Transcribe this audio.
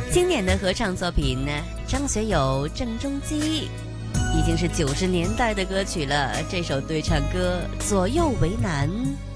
经典的合唱作品呢，张学友、郑中基，已经是90年代的歌曲了。这首对唱歌《左右为难》。